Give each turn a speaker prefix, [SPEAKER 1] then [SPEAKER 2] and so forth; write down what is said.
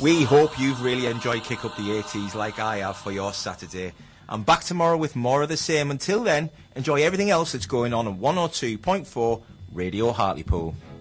[SPEAKER 1] We hope you've really enjoyed Kick Up the 80s like I have for your Saturday. I'm back tomorrow with more of the same. Until then, enjoy everything else that's going on 102.4 Radio Hartlepool.